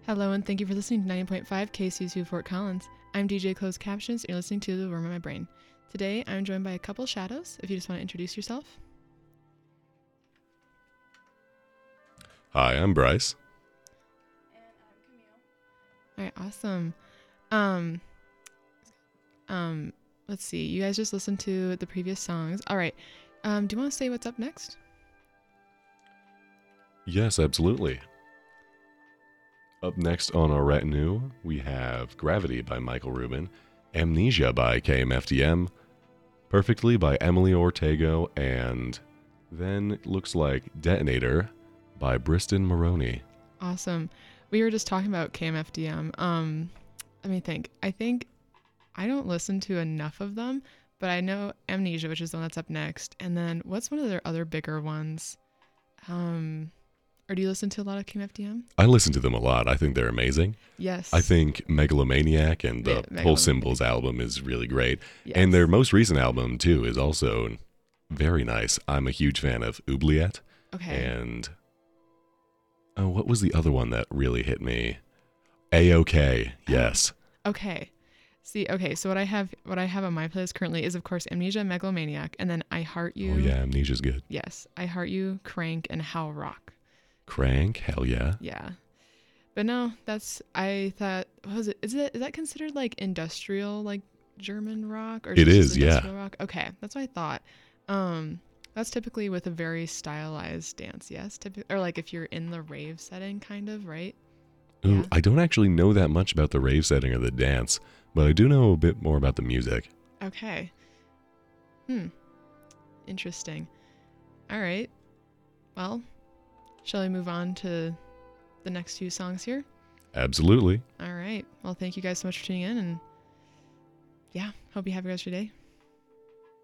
Hello, and thank you for listening to 90.5 KCSU Fort Collins. I'm DJ Closed Captions, and you're listening to The Worm in My Brain. Today, I'm joined by a couple shadows, if you just want to introduce yourself. Hi, I'm Bryce. And I'm Camille. All right, awesome. Let's see. You guys just listened to the previous songs. All right. Do you want to say what's up next? Yes, absolutely. Up next on our retinue, we have Gravity by Michael Rubin, Amnesia by KMFDM, Perfectly by Emily Ortego, and then it looks like Detonator by Briston Maroney. Awesome. We were just talking about KMFDM. Let me think. I think I don't listen to enough of them, but I know Amnesia, which is the one that's up next. And then what's one of their other bigger ones? Or do you listen to a lot of KMFDM? I listen to them a lot. I think they're amazing. Yes. I think Megalomaniac and the Whole Symbols album is really great. Yes. And their most recent album, too, is also very nice. I'm a huge fan of Oubliette. Okay. And what was the other one that really hit me? A-OK, yes. Okay. See, okay, so what I have on my playlist currently is, of course, Amnesia, Megalomaniac, and then I Heart You. Oh, yeah, Amnesia's good. Yes, I Heart You, Crank, and How Rock. Crank? Hell yeah. Yeah. But no, I thought, what was it? Is that considered like industrial, like German rock? Or it is, industrial yeah. Rock? Okay, that's what I thought. That's typically with a very stylized dance, yes? Or like if you're in the rave setting, kind of, right? Ooh, Yeah. I don't actually know that much about the rave setting or the dance, but I do know a bit more about the music. Okay. Interesting. All right. Well, shall we move on to the next few songs here? Absolutely. All right. Well, thank you guys so much for tuning in, and yeah, hope you have a good rest of your day.